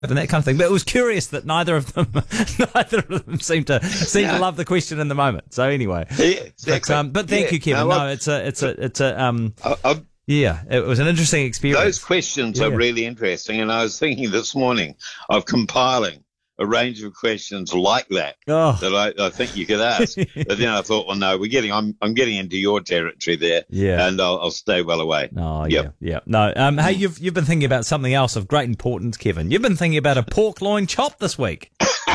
and that kind of thing. But it was curious that neither of them seemed to love the question in the moment. So anyway, Yeah, exactly. but thank you, Kevin. It was an interesting experience. Those questions are really interesting, and I was thinking this morning of compiling a range of questions like that that I think you could ask. But then I thought, well, no, I'm getting into your territory there, and I'll stay well away. Oh, yeah. No, hey, you've been thinking about something else of great importance, Kevin. You've been thinking about a pork loin chop this week.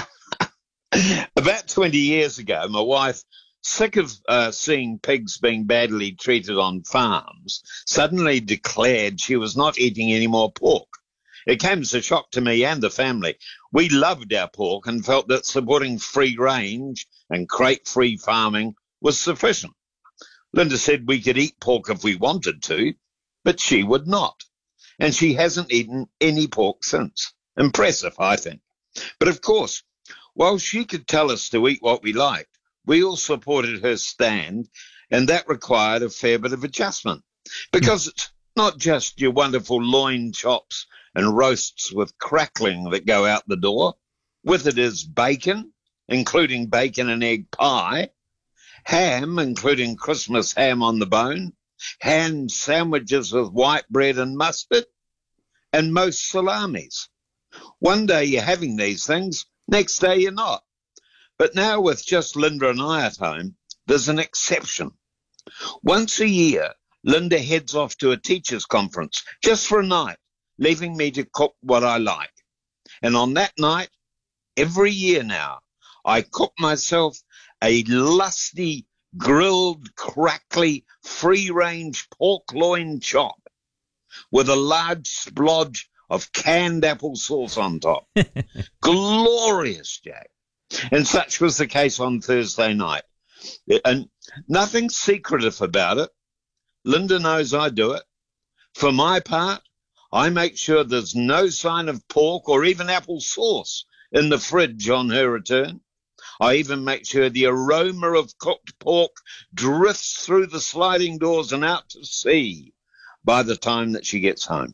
About 20 years ago, my wife, sick of seeing pigs being badly treated on farms, suddenly declared she was not eating any more pork. It came as a shock to me and the family. We loved our pork and felt that supporting free range and crate-free farming was sufficient. Linda said we could eat pork if we wanted to, but she would not. And she hasn't eaten any pork since. Impressive, I think. But of course, while she could tell us to eat what we liked, we all supported her stand, and that required a fair bit of adjustment. Because it's not just your wonderful loin chops and roasts with crackling that go out the door. With it is bacon, including bacon and egg pie, ham, including Christmas ham on the bone, ham sandwiches with white bread and mustard, and most salamis. One day you're having these things, next day you're not. But now with just Linda and I at home, there's an exception. Once a year, Linda heads off to a teachers' conference just for a night, leaving me to cook what I like. And on that night, every year now, I cook myself a lusty, grilled, crackly, free-range pork loin chop with a large splodge of canned apple sauce on top. Glorious, Jack. And such was the case on Thursday night. And nothing secretive about it. Linda knows I do it. For my part, I make sure there's no sign of pork or even apple sauce in the fridge on her return. I even make sure the aroma of cooked pork drifts through the sliding doors and out to sea by the time that she gets home.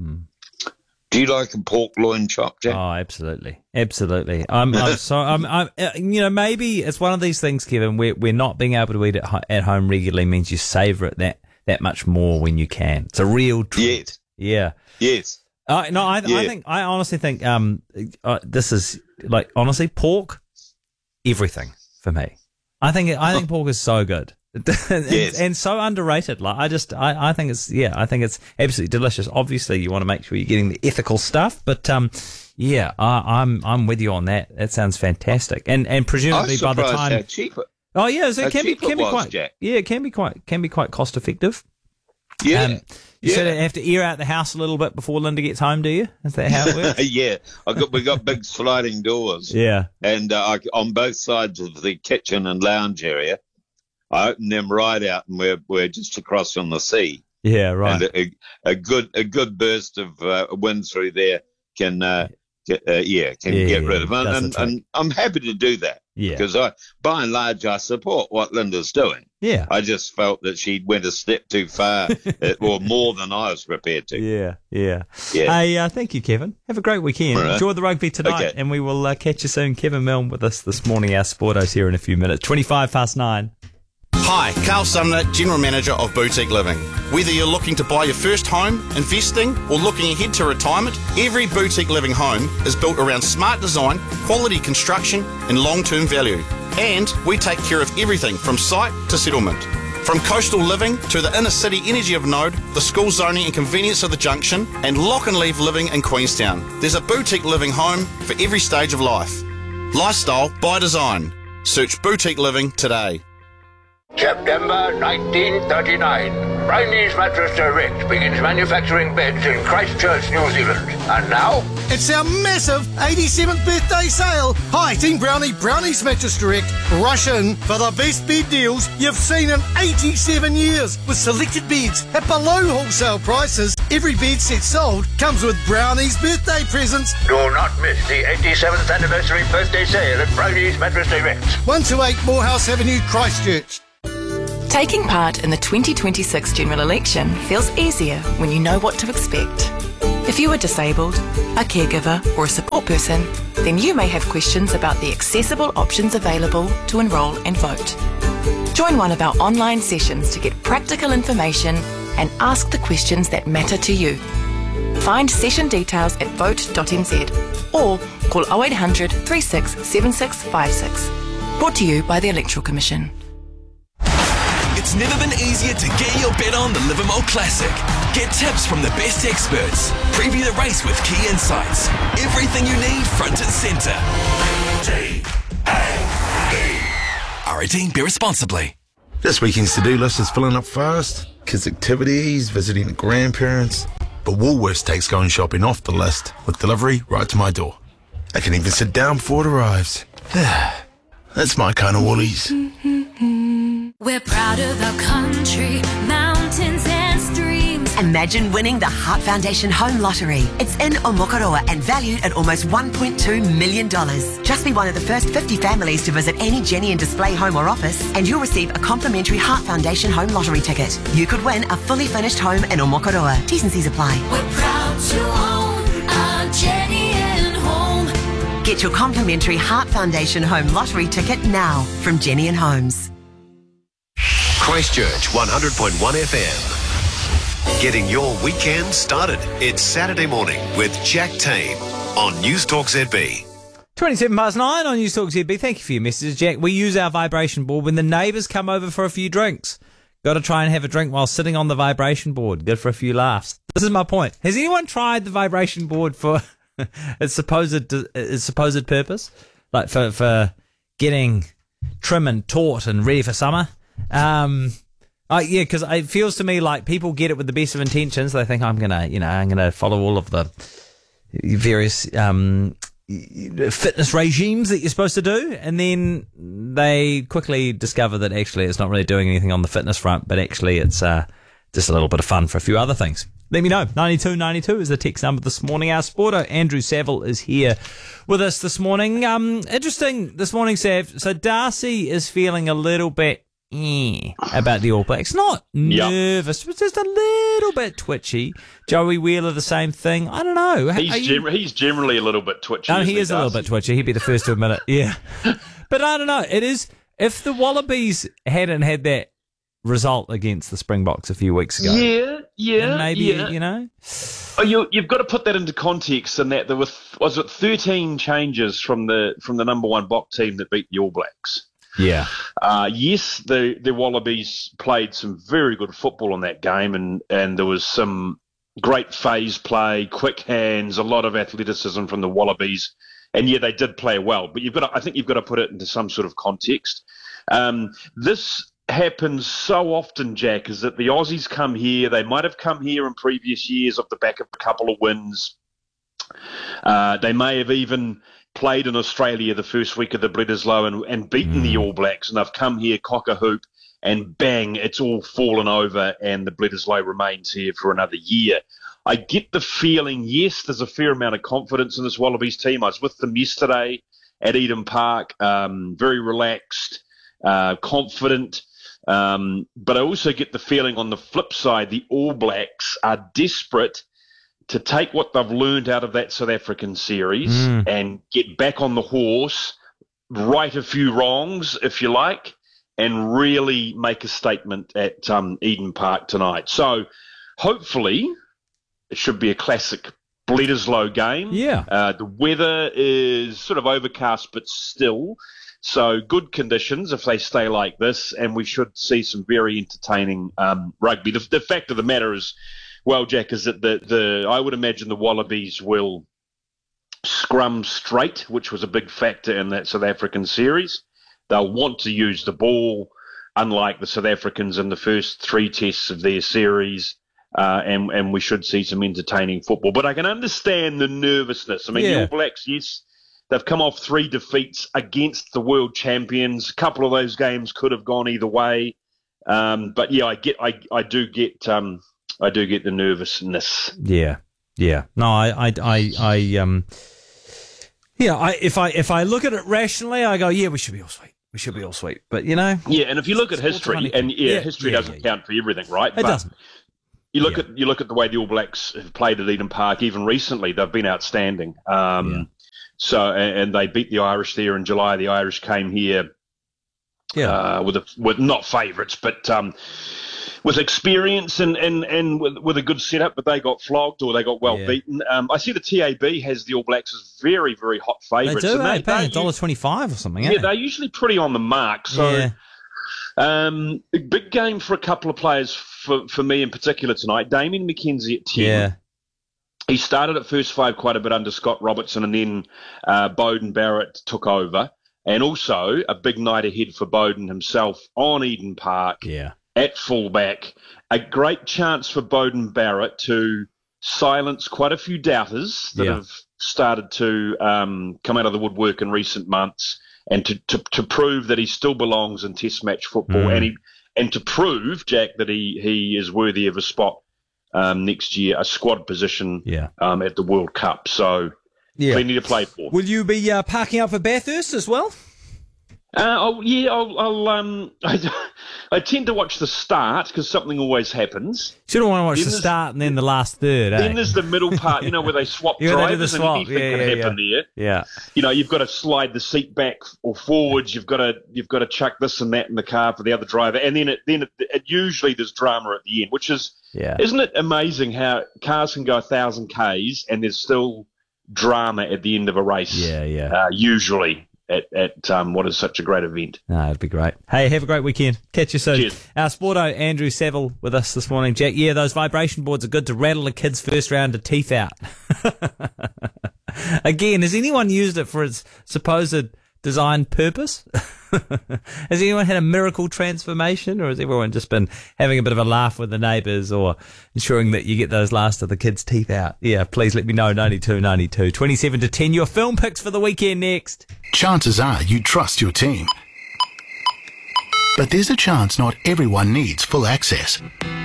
Do you like a pork loin chop, Jack? Oh, absolutely. Absolutely. Maybe it's one of these things, Kevin, where not being able to eat it at home regularly means you savor it that much more when you can. It's a real treat. Yes. Yeah. Yes. I honestly think this is honestly pork, everything for me. I think pork is so good. and so underrated. I think it's absolutely delicious. Obviously, you want to make sure you're getting the ethical stuff, but I'm with you on that. That sounds fantastic. And presumably by the time how cheap it. Oh yeah, so it can be quite Jack. Yeah, it can be quite cost effective. Yeah. You sort of have to air out the house a little bit before Linda gets home, do you? Is that how it works? Yeah. We got big sliding doors. Yeah. And on both sides of the kitchen and lounge area, I open them right out, and we're just across from the sea. Yeah, right. And a good burst of wind through there can get rid of it. And I'm happy to do that. Yeah. Because by and large, I support what Linda's doing. Yeah. I just felt that she went a step too far, or more than I was prepared to. Yeah. Hey, thank you, Kevin. Have a great weekend. Right. Enjoy the rugby tonight, and we will catch you soon. Kevin Milne with us this morning. Our Sportos here in a few minutes. 9:25. Hi, Carl Sumner, General Manager of Boutique Living. Whether you're looking to buy your first home, investing, or looking ahead to retirement, every Boutique Living home is built around smart design, quality construction, and long-term value. And we take care of everything from site to settlement. From coastal living to the inner city energy of Node, the school zoning and convenience of the junction, and lock and leave living in Queenstown. There's a Boutique Living home for every stage of life. Lifestyle by design. Search Boutique Living today. September 1939. Brownie's Mattress Direct begins manufacturing beds in Christchurch, New Zealand. And now, it's our massive 87th birthday sale. Hi, Team Brownie, Brownie's Mattress Direct. Rush in for the best bed deals you've seen in 87 years. With selected beds at below wholesale prices. Every bed set sold comes with Brownie's birthday presents. do not miss the 87th anniversary birthday sale at Brownie's Mattress Direct. 128 Morehouse Avenue, Christchurch. Taking part in the 2026 general election feels easier when you know what to expect. If you are disabled, a caregiver or a support person, then you may have questions about the accessible options available to enrol and vote. Join one of our online sessions to get practical information and ask the questions that matter to you. Find session details at vote.nz or call 0800 36 7656. Brought to you by the Electoral Commission. It's never been easier to get your bet on the Livermore Classic. Get tips from the best experts. Preview the race with key insights. Everything you need front and centre. R18, be responsibly. This weekend's to-do list is filling up fast. Kids' activities, visiting the grandparents. But Woolworths takes going shopping off the list with delivery right to my door. I can even sit down before it arrives. That's my kind of Woolies. We're proud of our country, mountains and streams. Imagine winning the Heart Foundation Home Lottery. It's in Omokoroa and valued at almost $1.2 million. Just be one of the first 50 families to visit any Jenny and Display home or office, and you'll receive a complimentary Heart Foundation Home Lottery ticket. You could win a fully furnished home in Omokoroa. T's and C's apply. We're proud to own our Jenny and Home. Get your complimentary Heart Foundation Home Lottery ticket now from Jenny and Homes. Christchurch 100.1 FM. Getting your weekend started. It's Saturday morning with Jack Tame on News Talk ZB. 27 past 9 on News Talk ZB. Thank you for your messages, Jack. We use our vibration board when the neighbours come over for a few drinks. Got to try and have a drink while sitting on the vibration board. Good for a few laughs. This is my point. Has anyone tried the vibration board for its supposed purpose? Like for getting trim and taut and ready for summer? Because it feels to me like people get it with the best of intentions. They think I'm gonna follow all of the various fitness regimes that you're supposed to do, and then they quickly discover that actually it's not really doing anything on the fitness front, but actually it's just a little bit of fun for a few other things. Let me know. 9292 is the text number this morning. Our sporter, Andrew Saville, is here with us this morning. Interesting this morning, Sav. So Darcy is feeling a little bit about the All Blacks. Not nervous, but just a little bit twitchy. Joey Wheeler, the same thing. I don't know. He's generally a little bit twitchy. No, he is a little bit twitchy. He'd be the first to admit it. Yeah. But I don't know. It is, if the Wallabies hadn't had that result against the Springboks a few weeks ago. Yeah. Maybe, you know. Oh, you've got to put that into context in that there was 13 changes from the number one Bok team that beat the All Blacks. Yeah. Yes, the Wallabies played some very good football in that game, and there was some great phase play, quick hands, a lot of athleticism from the Wallabies, and yeah, they did play well. But I think you've got to put it into some sort of context. This happens so often, Jack, is that the Aussies come here. They might have come here in previous years off the back of a couple of wins. They may have even played in Australia the first week of the Bledisloe and beaten the All Blacks, and they've come here cock a hoop, and bang, it's all fallen over, and the Bledisloe remains here for another year. I get the feeling, yes, there's a fair amount of confidence in this Wallabies team. I was with them yesterday at Eden Park, very relaxed, confident, but I also get the feeling on the flip side, the All Blacks are desperate to take what they've learned out of that South African series and get back on the horse, right a few wrongs, if you like, and really make a statement at Eden Park tonight. So hopefully it should be a classic Bledisloe game. Yeah. The weather is sort of overcast, but still. So good conditions if they stay like this, and we should see some very entertaining rugby. The fact of the matter is, well, Jack, is that I would imagine the Wallabies will scrum straight, which was a big factor in that South African series. They'll want to use the ball, unlike the South Africans in the first three tests of their series, and we should see some entertaining football. But I can understand the nervousness. I mean, the All Blacks, yes, they've come off 3 defeats against the world champions. A couple of those games could have gone either way. But yeah, I do get the nervousness. Yeah. No, if I look at it rationally, I go, yeah, we should be all sweet. But you know, yeah. And if you look at history, and history doesn't count for everything, right? It doesn't. You look at the way the All Blacks have played at Eden Park, even recently, they've been outstanding. So, and they beat the Irish there in July. The Irish came here with not favourites, but with experience and with a good setup, but they got flogged or they got beaten. I see the TAB has the All Blacks as very, very hot favourites. They do, they're paying $1.25 or something. Yeah, they're usually pretty on the mark. So, a big game for a couple of players for me in particular tonight. Damien McKenzie at 10. Yeah. He started at first five quite a bit under Scott Robertson, and then Beauden Barrett took over. And also a big night ahead for Beauden himself on Eden Park at fullback. A great chance for Beauden Barrett to silence quite a few doubters that have started to come out of the woodwork in recent months, and to prove that he still belongs in Test match football, and to prove, Jack, that he is worthy of a spot next year, a squad position at the World Cup. So plenty to play for. Will you be parking up for Bathurst as well? I tend to watch the start because something always happens. You don't want to watch the start and then the last third, Then there's the middle part, where they swap drivers and anything can happen there. Yeah. You've got to slide the seat back or forwards. You've got to chuck this and that in the car for the other driver, and then it usually there's drama at the end, which is isn't it amazing how cars can go 1,000 Ks and there's still drama at the end of a race? Usually. At what is such a great event. No, it'd be great. Hey, have a great weekend. Catch you soon. Cheers. Our Sporto, Andrew Saville, with us this morning. Jack, those vibration boards are good to rattle a kid's first round of teeth out. Again, has anyone used it for its supposed design purpose? Has anyone had a miracle transformation, or has everyone just been having a bit of a laugh with the neighbours or ensuring that you get those last of the kids' teeth out? Yeah, please let me know. 9292 27 to 10. Your film picks for the weekend next. Chances are you trust your team. But there's a chance not everyone needs full access.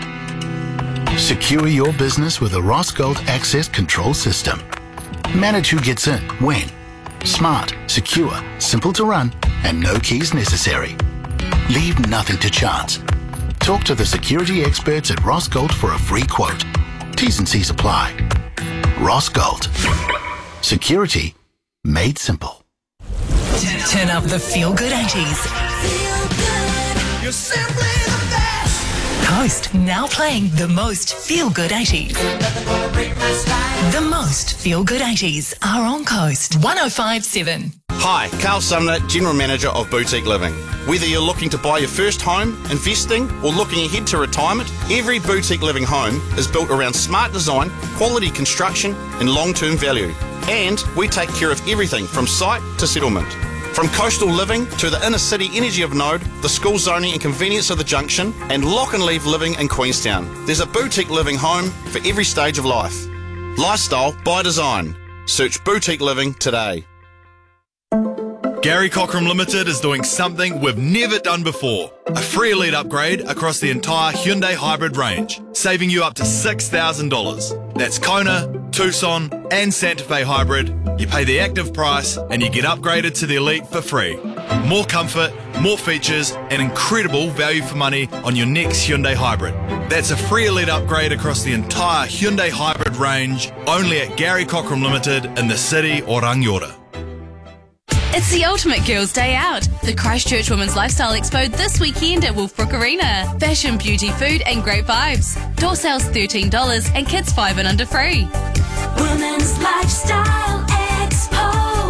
Secure your business with a Ross Gold Access Control System. Manage who gets in, when. Smart, secure, simple to run, and no keys necessary. Leave nothing to chance. Talk to the security experts at Ross Gold for a free quote. T's and C's apply. Ross Gold. Security made simple. Turn up the feel-good 80s. You're simply the best. Coast now playing the most feel-good 80s. The most feel-good 80s are on Coast 105.7. Hi, Carl Sumner, General Manager of Boutique Living. Whether you're looking to buy your first home, investing, or looking ahead to retirement, every Boutique Living home is built around smart design, quality construction, and long-term value. And we take care of everything from site to settlement. From coastal living to the inner city energy of Node, the school zoning and convenience of the junction, and lock and leave living in Queenstown. There's a Boutique Living home for every stage of life. Lifestyle by design. Search Boutique Living today. Gary Cockram Limited is doing something we've never done before. A free Elite upgrade across the entire Hyundai hybrid range, saving you up to $6,000. That's Kona, Tucson and Santa Fe hybrid. You pay the active price and you get upgraded to the Elite for free. More comfort, more features and incredible value for money on your next Hyundai hybrid. That's a free Elite upgrade across the entire Hyundai hybrid range, only at Gary Cockram Limited in the city or Rangiora. It's the ultimate girls' day out. The Christchurch Women's Lifestyle Expo this weekend at Wolfbrook Arena. Fashion, beauty, food and great vibes. Door sales $13 and kids 5 and under free. Women's Lifestyle Expo.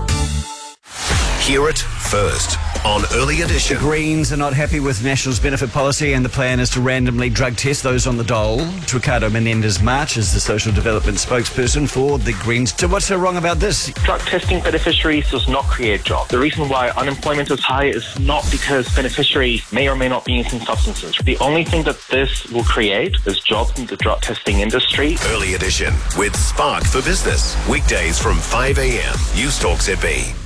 Hear it first on Early Edition. The Greens are not happy with National's benefit policy, and the plan is to randomly drug test those on the dole. Ricardo Menendez-March is the social development spokesperson for the Greens. So what's so wrong about this? Drug testing beneficiaries does not create jobs. The reason why unemployment is high is not because beneficiaries may or may not be using substances. The only thing that this will create is jobs in the drug testing industry. Early Edition with Spark for Business. Weekdays from 5 a.m. News Talk ZB.